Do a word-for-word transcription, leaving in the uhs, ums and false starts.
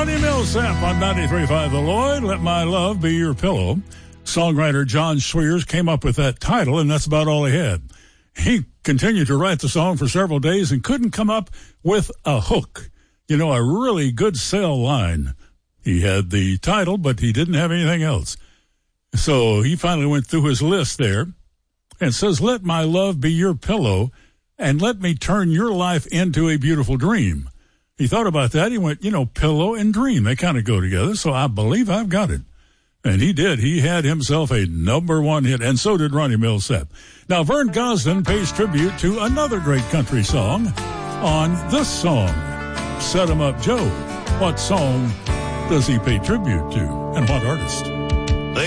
Ronnie Milsap on ninety-three point five The Lloyd. Let My Love Be Your Pillow. Songwriter John Swears came up with that title, and that's about all he had. He continued to write the song for several days and couldn't come up with a hook. You know, a really good sell line. He had the title, but he didn't have anything else. So he finally went through his list there and says, let my love be your pillow and let me turn your life into a beautiful dream. He thought about that. He went, you know, pillow and dream, they kind of go together. So I believe I've got it. And he did. He had himself a number one hit, and so did Ronnie Milsap. Now, Vern Gosdin pays tribute to another great country song on this song, Set 'em Up Joe. What song does he pay tribute to, and what artist?